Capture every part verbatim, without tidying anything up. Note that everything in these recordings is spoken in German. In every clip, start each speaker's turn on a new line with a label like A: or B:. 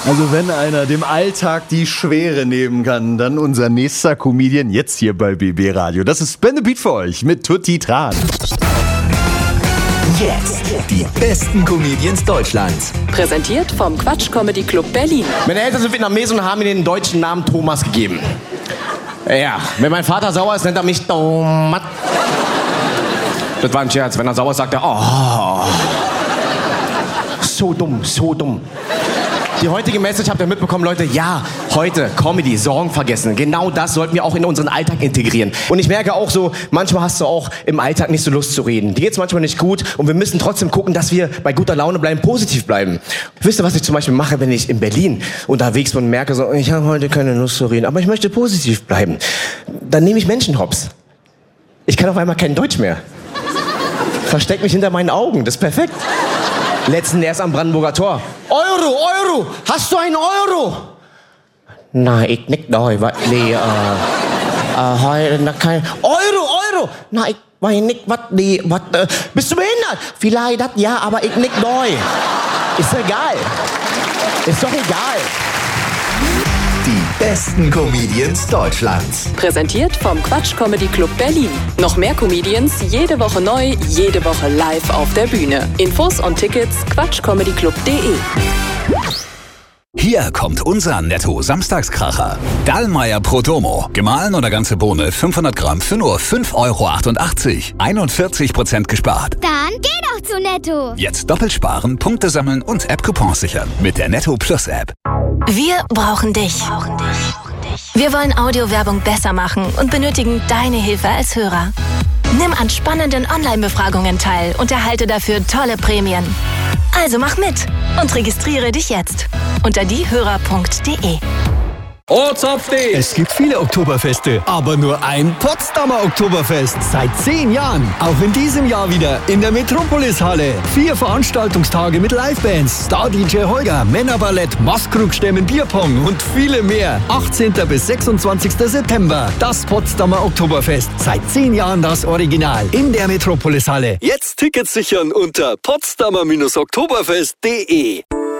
A: Also wenn einer dem Alltag die Schwere nehmen kann, dann unser nächster Comedian jetzt hier bei B B Radio. Das ist Ben the Beat für euch mit Tutti Tran.
B: Jetzt die besten Comedians Deutschlands.
C: Präsentiert vom Quatsch Comedy Club Berlin.
D: Meine Eltern sind Vietnamesen und haben mir den deutschen Namen Thomas gegeben. Ja, wenn mein Vater sauer ist, nennt er mich Thomas. Das war ein Scherz. Wenn er sauer ist, sagt er, oh. So dumm, so dumm. Die heutige Message habt ihr mitbekommen, Leute. Ja, heute Comedy, Sorgen vergessen. Genau das sollten wir auch in unseren Alltag integrieren. Und ich merke auch so, manchmal hast du auch im Alltag nicht so Lust zu reden. Dir geht's manchmal nicht gut und wir müssen trotzdem gucken, dass wir bei guter Laune bleiben, positiv bleiben. Wisst ihr, was ich zum Beispiel mache, wenn ich in Berlin unterwegs bin und merke so, ich habe heute keine Lust zu reden, aber ich möchte positiv bleiben. Dann nehme ich Menschenhops. Ich kann auf einmal kein Deutsch mehr. Versteck mich hinter meinen Augen, das ist perfekt. Letzten erst am Brandenburger Tor. Euro, Euro, hast du einen Euro? Nein, ich nicht da. Nee, äh, äh, heute kein Euro, Euro. Nein, ich weiß nicht, was die, was, äh, bist du behindert? Vielleicht das, ja, aber ich nicht da. Ist egal. Ist doch egal.
B: Die besten Comedians Deutschlands.
C: Präsentiert vom Quatsch Comedy Club Berlin. Noch mehr Comedians, jede Woche neu, jede Woche live auf der Bühne. Infos und Tickets quatschcomedyclub punkt de.
E: Hier kommt unser Netto-Samstagskracher. Dallmayr Pro Domo. Gemahlen oder ganze Bohne fünfhundert Gramm für nur fünf Euro achtundachtzig. einundvierzig Prozent gespart.
F: Dann geh doch zu Netto.
E: Jetzt doppelt sparen, Punkte sammeln und App-Coupons sichern mit der Netto Plus App.
G: Wir brauchen dich. Wir wollen Audiowerbung besser machen und benötigen deine Hilfe als Hörer. Nimm an spannenden Online-Befragungen teil und erhalte dafür tolle Prämien. Also mach mit und registriere dich jetzt unter diehörer punkt de.
H: Es gibt viele Oktoberfeste, aber nur ein Potsdamer Oktoberfest. Seit zehn Jahren. Auch in diesem Jahr wieder in der Metropolis-Halle. Vier Veranstaltungstage mit Livebands, Star-D J Holger, Männerballett, Maskrug-Stemmen, Bierpong und viele mehr. achtzehnten bis sechsundzwanzigsten September. Das Potsdamer Oktoberfest. Seit zehn Jahren das Original. In der Metropolis-Halle. Jetzt Tickets sichern unter potsdamer oktoberfest punkt de.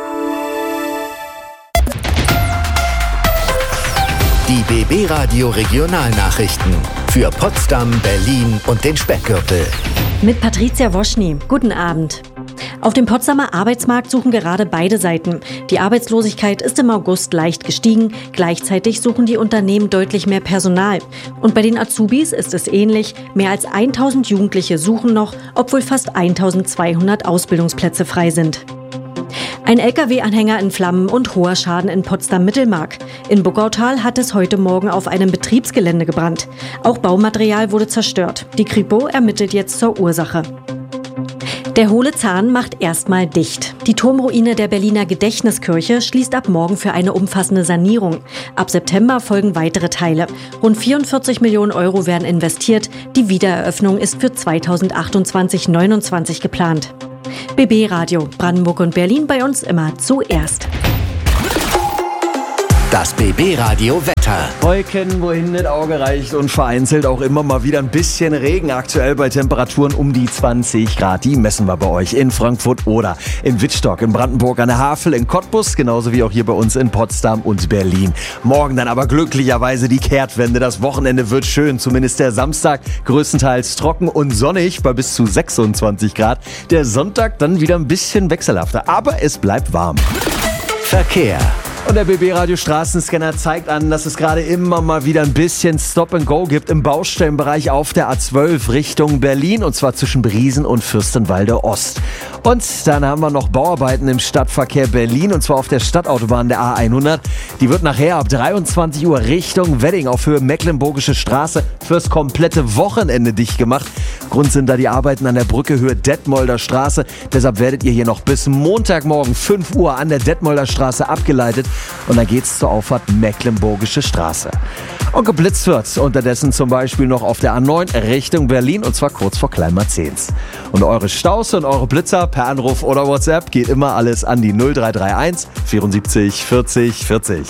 B: Die B B Radio Regionalnachrichten für Potsdam, Berlin und den Speckgürtel.
I: Mit Patricia Woschny. Guten Abend. Auf dem Potsdamer Arbeitsmarkt suchen gerade beide Seiten. Die Arbeitslosigkeit ist im August leicht gestiegen. Gleichzeitig suchen die Unternehmen deutlich mehr Personal. Und bei den Azubis ist es ähnlich. Mehr als tausend Jugendliche suchen noch, obwohl fast eintausendzweihundert Ausbildungsplätze frei sind. Ein L K W-Anhänger in Flammen und hoher Schaden in Potsdam-Mittelmark. In Buckautal hat es heute Morgen auf einem Betriebsgelände gebrannt. Auch Baumaterial wurde zerstört. Die Kripo ermittelt jetzt zur Ursache. Der Hohle Zahn macht erstmal dicht. Die Turmruine der Berliner Gedächtniskirche schließt ab morgen für eine umfassende Sanierung. Ab September folgen weitere Teile. Rund vierundvierzig Millionen Euro werden investiert. Die Wiedereröffnung ist für zweitausendachtundzwanzig neunundzwanzig geplant. B B Radio, Brandenburg und Berlin bei uns immer zuerst.
B: Das B B Radio Wetter.
A: Wolken, wohin das Auge reicht und vereinzelt auch immer mal wieder ein bisschen Regen. Aktuell bei Temperaturen um die zwanzig Grad. Die messen wir bei euch in Frankfurt oder in Wittstock, in Brandenburg an der Havel, in Cottbus, genauso wie auch hier bei uns in Potsdam und Berlin. Morgen dann aber glücklicherweise die Kehrtwende. Das Wochenende wird schön, zumindest der Samstag größtenteils trocken und sonnig bei bis zu sechsundzwanzig Grad. Der Sonntag dann wieder ein bisschen wechselhafter, aber es bleibt warm.
B: Verkehr.
A: Und der B B-Radio Straßenscanner zeigt an, dass es gerade immer mal wieder ein bisschen Stop and Go gibt im Baustellenbereich auf der A zwölf Richtung Berlin, und zwar zwischen Briesen und Fürstenwalde Ost. Und dann haben wir noch Bauarbeiten im Stadtverkehr Berlin, und zwar auf der Stadtautobahn der A hundert. Die wird nachher ab dreiundzwanzig Uhr Richtung Wedding auf Höhe Mecklenburgische Straße fürs komplette Wochenende dicht gemacht. Grund sind da die Arbeiten an der Brücke Höhe Detmolder Straße. Deshalb werdet ihr hier noch bis Montagmorgen fünf Uhr an der Detmolder Straße abgeleitet. Und dann geht's zur Auffahrt Mecklenburgische Straße. Und geblitzt wird unterdessen zum Beispiel noch auf der A neun Richtung Berlin, und zwar kurz vor Kleinmarzens. Und eure Staus und eure Blitzer per Anruf oder WhatsApp geht immer alles an die null drei drei eins vierundsiebzig vierzig vierzig.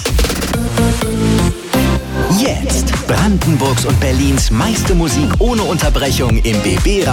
B: Jetzt Brandenburgs und Berlins meiste Musik ohne Unterbrechung im B B Radio.